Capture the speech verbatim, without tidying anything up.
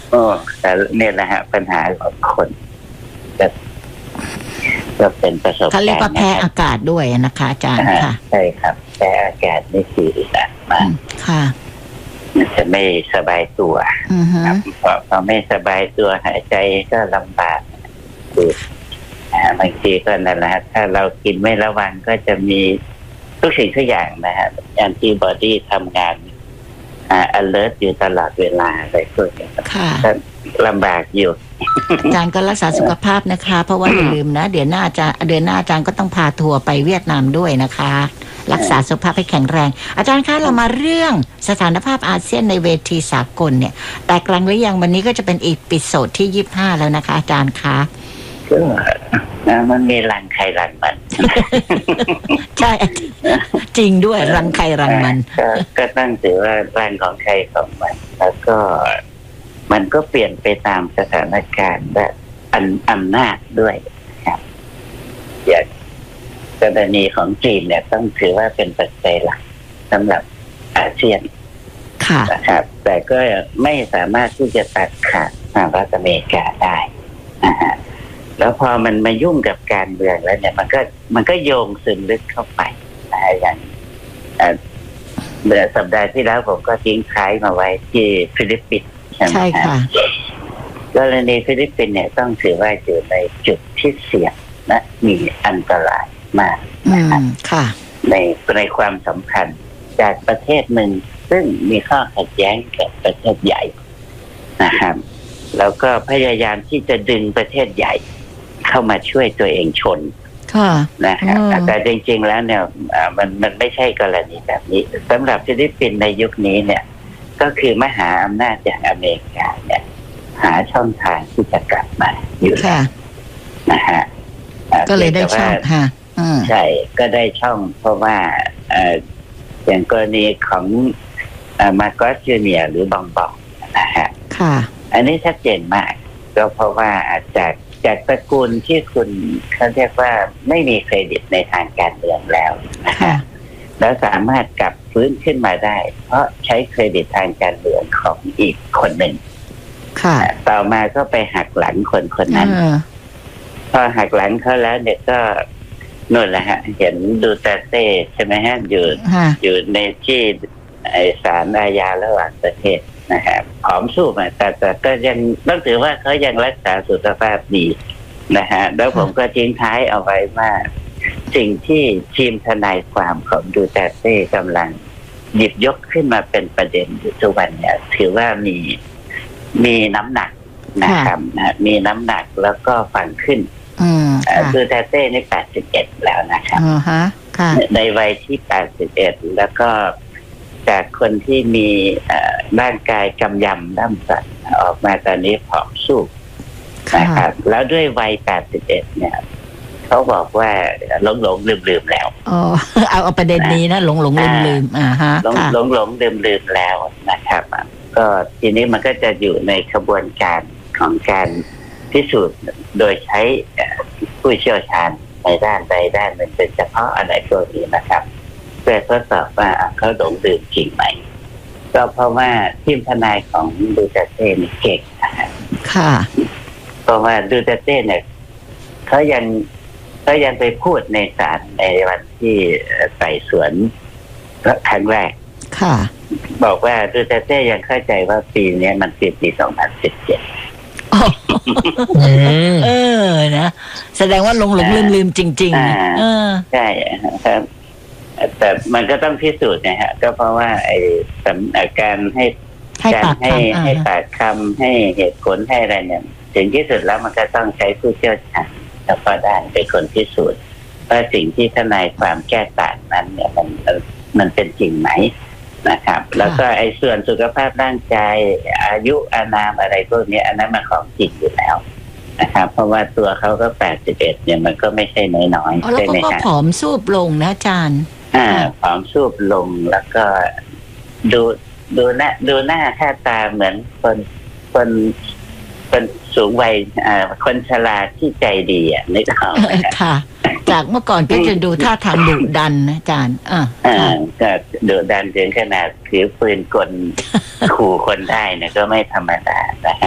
โอ้แต่เนี่ยนะฮะปัญหาของคนก็ก็เป็นประสบการณ์เขาเรียกว่าแพ้อากาศด้วยนะคะอาจารย์ค่ะใช่ครับแพ้อากาศนี่คืออึดอัดมากค่ะจะไม่สบายตัวครับพอพอไม่สบายตัวหายใจก็ลำบากคือบางทีก็นั่นแหละถ้าเรากินไม่ระวังก็จะมีทุกสิ่งทุกอย่างนะฮะแอนติบอดีทำงานอ่า alert อยู่ตลอดเวลาอะไรพวกนี้ก็ลำบากอยู่อาจารย์ก็รักษาสุขภาพนะคะเพราะว่าอย่าลืมนะเดี๋ยวหน้าจะเดือนหน้าอาจารย์ก็ต้องพาทัวร์ไปเวียดนามด้วยนะคะรักษาสุขภาพให้แข็งแรงอาจารย์คะเรามาเรื่องสถานภาพอาเซียนในเวทีสากลเนี่ยแต่กลางหรือยังวันนี้ก็จะเป็นอีพิโซดที่ยี่สิบห้าแล้วนะคะอาจารย์คะก็มันมีรังใครรังมันใช่จริงด้วยรังใครรังมันก็ตั้งถือว่ารังของใครของมันแล้วก็มันก็เปลี่ยนไปตามสถานการณ์และอำนาจด้วยครับอย่างกรณีของจีนเนี่ยต้องถือว่าเป็นปัจจัยหลักสำหรับอาเซียนนะครับแต่ก็ไม่สามารถที่จะตัดขาดสหรัฐอเมริกาได้นะฮะแล้วพอมันมายุ่งกับการเมืองแล้วเนี่ยมันก็มันก็โยงซึมลึกเข้าไปนะอย่างเมื่อสัปดาห์ที่แล้วผมก็ทิ้งท้ายมาไว้ที่ฟิลิปปินส์ใช่ค่ะกรณีฟิลิปปินส์เนี่ยต้องถือว่าอยู่ในจุดที่เสี่ยงและมีอันตรายมากนะครับในในความสัมพันธ์จากประเทศหนึ่งซึ่งมีข้อขัดแย้งกับประเทศใหญ่นะครับแล้วก็พยายามที่จะดึงประเทศใหญ่เข้ามาช่วยตัวเองชนนะครับแต่จริงๆแล้วเนี่ยมันมันไม่ใช่กรณีแบบนี้สำหรับฟิลิปปินส์ในยุคนี้เนี่ยก็คือมหาอำนาจอย่างอเมริกาเนี่ยหาช่องทางที่จะกลับมาอยู่นะฮะก็เลยได้ช่องค่ะใช่ก็ได้ช่องเพราะว่าอย่างกรณีของมาร์กอสจูเนียร์หรือบองบองนะฮะอันนี้ชัดเจนมากก็เพราะว่าจากจากตระกูลที่คุณเขาเรียกว่าไม่มีเครดิตในทางการเมืองแล้วนะฮะแล้วสามารถกลับฟื้นขึ้นมาได้เพราะใช้เครดิตทางการเมืองของอีกคนหนึ่งต่อมาก็ไปหักหลังคนคนนั้นพอหักหลังเขาแล้วเนี่ยก็นู่นแหละฮะเห็นดูเตเต้ใช่ไหมฮะอยู่อยู่ในที่ไอศาลอาญาระหว่างประเทศนะฮะผอมสู้มาแต่แต่ก็ยังต้องถือว่าเขายังรักษาสุขภาพดีนะฮะแล้วผมก็ทิ้งท้ายเอาไว้ว่าสิ่งที่ทีมทนายความของดูเตเต้กำลังหยิบยกขึ้นมาเป็นประเด็นอยู่ทุกวันเนี่ยถือว่ามีมีน้ำหนักนะครับนะมีน้ำหนักแล้วก็ฟังขึ้นดูเตเต้ในแปดสิบเอ็ดแล้วนะครับในวัยที่แปดสิบเอ็ดแล้วก็จากคนที่มีร่างกายกำยำด้ำสันออกมาตอนนี้ผอมสู้นะครับแล้วด้วยวัยแปดสิบเอ็ดเนี่ยเขาบอกว่าหลงหลงลืมลืมแล้วอ๋อเอาเอาประเด็นนี้นะหลงหลงลืมลืมอ่าฮะหลงหลงหลงลืมลืมแล้วนะครับก็ทีนี้มันก็จะอยู่ในกระบวนการของการพิสูจน์โดยใช้ผู้เชี่ยวชาญในด้านใดด้านหนึ่งเป็นเฉพาะอะไรตัวนี้นะครับเพื่อทดสอบว่าเขาหลงลืมจริงไหมก็เพราะว่าทีมทนายของดูเตเต้นี่เก่งนะครับค่ะเพราะว่าดูเตเต้เนี่ยเขายังเขายังไปพูดในศาลในวันที่ไต่สวนครั้งแรกค่ะบอกว่าดูเตเต้ยังเข้าใจว่าปีนี้มันเป็นปีสองพันสิบเจ็ดเออนะแสดงว่าหลงหลงลืมลืมจริงๆเออใช่ครับแต่มันก็ต้องพิสูจน์นะฮะก็เพราะว่าไอ้การให้การให้ให้ปากคำให้เหตุผลให้อะไรเนี่ยถึงที่สุดแล้วมันก็ต้องใช้ผู้เชี่ยวชาญเฉพาะด้านเป็นคนพิสูจน์ว่าสิ่งที่ทนายความแก้ต่างนั้นเนี่ยมันมันเป็นจริงไหมนะครับแล้วก็ไอ้ส่วนสุขภาพร่างกายอายุอานามอะไรพวกนี้อันนั้นมันของจริงอยู่แล้วนะครับเพราะว่าตัวเขาก็แปดสิบเอ็ดเนี่ยมันก็ไม่ใช่น้อยๆใช่ไหมฮะแล้วก็ผอมซูบลงนะอาจารย์อ่าผอมซูบลงแล้วก็ดูดูหน้าดูหน้าค่าตาเหมือนคนคนคนสูงวัยอ่าคนชราที่ใจดีอ่ะนึกออกไหมค่ะจากเมื่อก่อนก็จะดูท่าทางดุดันนะอาจารย์อ่าอ่าก็ดุดันถึงขนาดถือปืนกลขู่คนได้เนี่ยก็ไม่ธรรมดานะฮะ